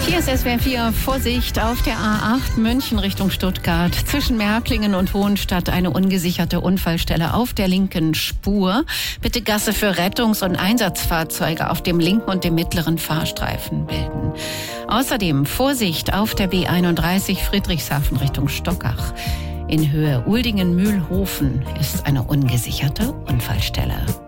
Hier ist SWR 4, Vorsicht auf der A8 München Richtung Stuttgart. Zwischen Märklingen und Hohenstadt eine ungesicherte Unfallstelle auf der linken Spur. Bitte Gasse für Rettungs- und Einsatzfahrzeuge auf dem linken und dem mittleren Fahrstreifen bilden. Außerdem Vorsicht auf der B31 Friedrichshafen Richtung Stockach. In Höhe Uldingen-Mühlhofen ist eine ungesicherte Unfallstelle.